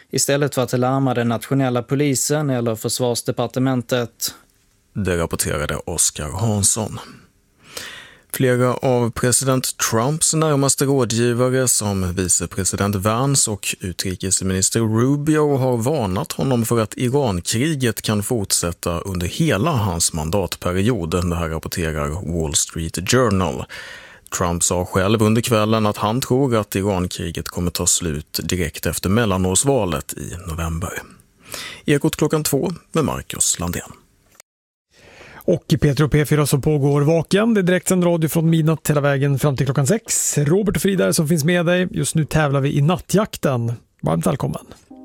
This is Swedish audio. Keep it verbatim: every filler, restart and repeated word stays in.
istället för att larma den nationella polisen eller försvarsdepartementet. Det rapporterade Oskar Hansson. Flera av president Trumps närmaste rådgivare som vicepresident Vance och utrikesminister Rubio har varnat honom för att Irankriget kan fortsätta under hela hans mandatperiod. Det här rapporterar Wall Street Journal. Trump sa själv under kvällen att han tror att Irankriget kommer ta slut direkt efter mellanårsvalet i november. Ekot klockan två med Marcus Landén. Och i P tre och P fyra så pågår Vaken. Det är direkt en radio från midnatt hela vägen fram till klockan sex. Robert och Frida som finns med dig. Just nu tävlar vi i nattjakten. Varmt välkommen.